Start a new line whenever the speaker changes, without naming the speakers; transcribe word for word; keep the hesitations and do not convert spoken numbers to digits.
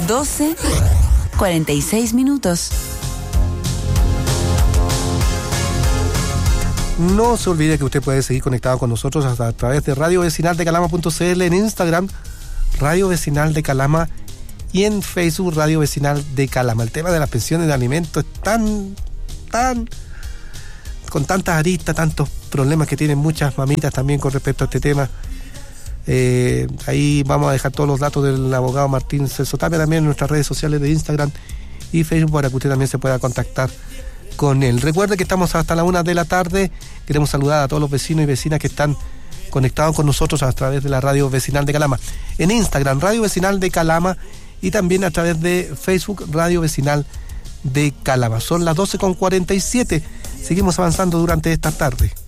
doce, cuarenta y seis minutos.
No se olvide que usted puede seguir conectado con nosotros hasta a través de radio vecinal de calama punto c l, en Instagram Radio Vecinal de Calama y en Facebook Radio Vecinal de Calama. El tema de las pensiones de alimentos es tan, tan, con tantas aristas, tantos problemas que tienen muchas mamitas también con respecto a este tema. Eh, ahí vamos a dejar todos los datos del abogado Martín Celso Tapia también en nuestras redes sociales de Instagram y Facebook para que usted también se pueda contactar con él. Recuerde que estamos hasta la una de la tarde. Queremos saludar a todos los vecinos y vecinas que están conectados con nosotros a través de la Radio Vecinal de Calama. En Instagram, Radio Vecinal de Calama, y también a través de Facebook, Radio Vecinal de Calama. Son las doce con cuarenta y siete. Seguimos avanzando durante esta tarde.